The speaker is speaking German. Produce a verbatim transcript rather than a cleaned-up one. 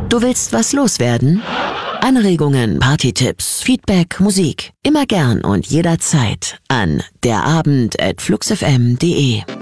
Du willst was loswerden? Anregungen, Partytipps, Feedback, Musik. Immer gern und jederzeit an derabend at fluxfm punkt de.